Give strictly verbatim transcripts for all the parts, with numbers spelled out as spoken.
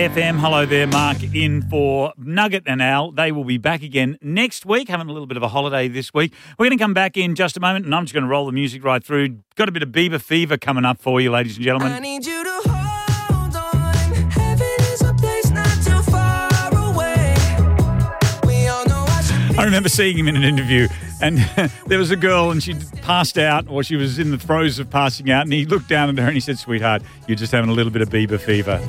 F M, hello there, Mark, in for Nugget and Al. They will be back again next week, having a little bit of a holiday this week. We're going to come back in just a moment, and I'm just going to roll the music right through. Got a bit of Bieber fever coming up for you, ladies and gentlemen. I need you to hold on. Heaven is a place not too far away. We all know I should be. I remember seeing him in an interview, and there was a girl, and she passed out, or she was in the throes of passing out, and he looked down at her and he said, "Sweetheart, you're just having a little bit of Bieber fever."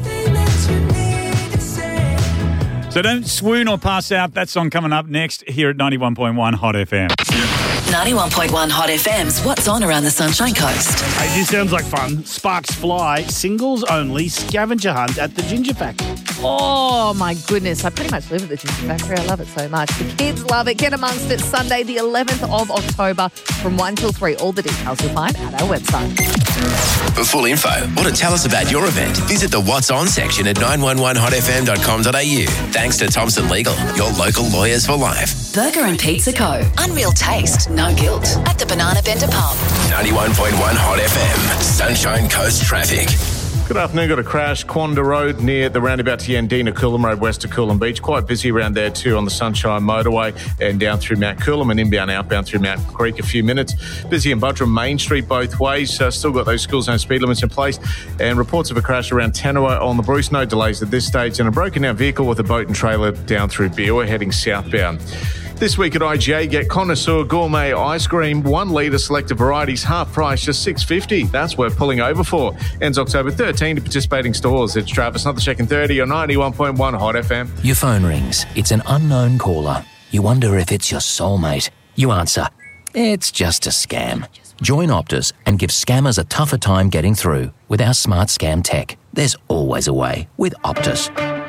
So don't swoon or pass out. That song coming up next here at ninety-one point one Hot F M. ninety-one point one Hot F M's What's On Around the Sunshine Coast. Hey, this sounds like fun. Sparks Fly, singles only scavenger hunt at the Ginger Factory. Oh, my goodness. I pretty much live at the Ginger Factory. I love it so much. The kids love it. Get amongst it Sunday, the eleventh of October from one till three. All the details you'll find at our website. For full info or to tell us about your event, visit the What's On section at nine one one hot f m dot com dot a u. Thanks to Thompson Legal, your local lawyers for life. Burger and Pizza Co. Unreal taste, no guilt. At the Banana Bender Pub. ninety-one point one Hot F M, Sunshine Coast traffic. Good afternoon. Got a crash, Quanda Road near the roundabout to Yandina, Coolum Road west of Coolum Beach. Quite busy around there too on the Sunshine Motorway and down through Mount Coolum and inbound outbound through Mount Creek a few minutes. Busy in Buttram Main Street both ways. Uh, still got those school zone speed limits in place. And reports of a crash around Tanawa on the Bruce. No delays at this stage. And a broken down vehicle with a boat and trailer down through Beawa heading southbound. This week at I G A, get Connoisseur Gourmet Ice Cream, one litre selected varieties, half price, just six dollars fifty. That's worth pulling over for. Ends October thirteenth to participating stores. It's Travis, not the Check in thirty or ninety-one point one Hot F M. Your phone rings. It's an unknown caller. You wonder if it's your soulmate. You answer. It's just a scam. Join Optus and give scammers a tougher time getting through with our smart scam tech. There's always a way with Optus.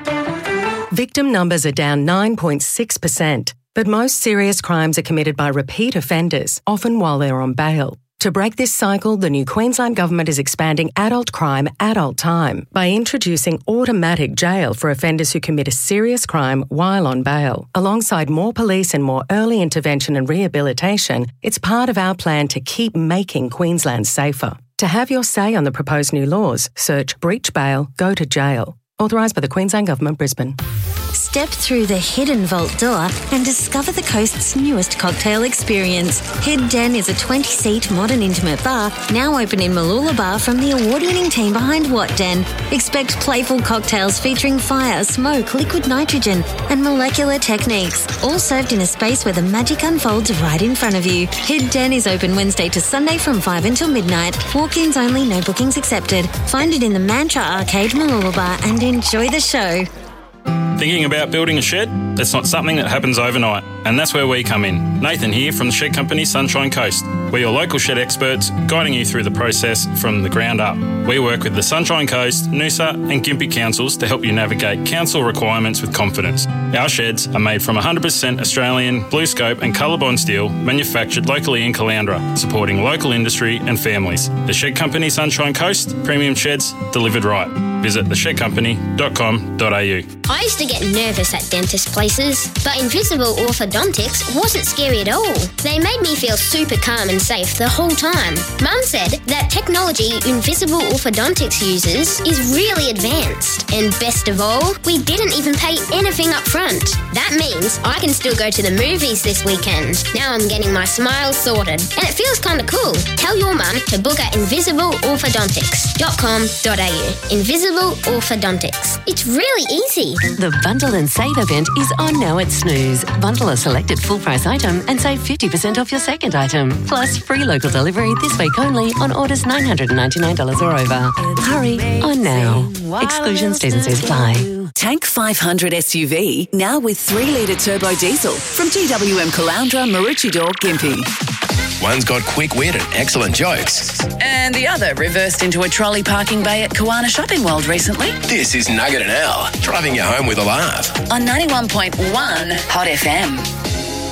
Victim numbers are down nine point six percent. But most serious crimes are committed by repeat offenders, often while they're on bail. To break this cycle, the new Queensland Government is expanding adult crime, adult time by introducing automatic jail for offenders who commit a serious crime while on bail. Alongside more police and more early intervention and rehabilitation, it's part of our plan to keep making Queensland safer. To have your say on the proposed new laws, search Breach Bail, Go to Jail. Authorised by the Queensland Government, Brisbane. Step through the hidden vault door and discover the coast's newest cocktail experience. Head Den is a twenty-seat modern intimate bar now open in Mooloolaba from the award-winning team behind What Den. Expect playful cocktails featuring fire, smoke, liquid nitrogen and molecular techniques, all served in a space where the magic unfolds right in front of you. Head Den is open Wednesday to Sunday from five until midnight. Walk-ins only, no bookings accepted. Find it in the Mantra Arcade, Mooloolaba, and enjoy the show. Thinking about building a shed? That's not something that happens overnight, and that's where we come in. Nathan here from the shed company Sunshine Coast. We're your local shed experts, guiding you through the process from the ground up. We work with the Sunshine Coast, Noosa and Gympie councils to help you navigate council requirements with confidence. Our sheds are made from one hundred percent Australian, Blue Scope and Colorbond steel, manufactured locally in Caloundra, supporting local industry and families. The shed company Sunshine Coast, premium sheds delivered right. Visit the shed company dot com dot a u. I used to get nervous at dentist places, but Invisible Orthodontics wasn't scary at all. They made me feel super calm and safe the whole time. Mum said that technology Invisible Orthodontics uses is really advanced. And best of all, we didn't even pay anything up front. That means I can still go to the movies this weekend. Now I'm getting my smile sorted, and it feels kind of cool. Tell your mum to book at invisible orthodontics dot com dot a u. Invisible Orthodontics. It's really easy. The Bundle and Save event is on now at Snooze. Bundle a selected full price item and save fifty percent off your second item. Plus free local delivery this week only on orders nine hundred ninety-nine dollars or over. Hurry on now. Exclusions, T's and C's apply. Tank five hundred S U V, now with three litre turbo diesel from G W M Caloundra, Maroochydore, Gympie. One's got quick wit and excellent jokes. And the other reversed into a trolley parking bay at Kawana Shopping World recently. This is Nugget and Al, driving you home with a laugh. On ninety-one point one Hot F M.